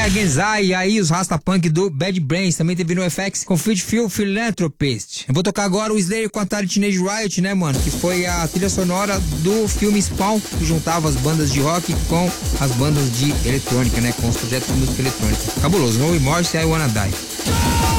Against I, aí os Rasta Punk do Bad Brains, também teve no FX com Feed Phil Philanthropist. Eu vou tocar agora o Slayer com a Atari Teenage Riot, né, mano, que foi a trilha sonora do filme Spawn, que juntava as bandas de rock com as bandas de eletrônica, né, com os projetos de música eletrônica. Cabuloso, No Remorse, I Wanna Die.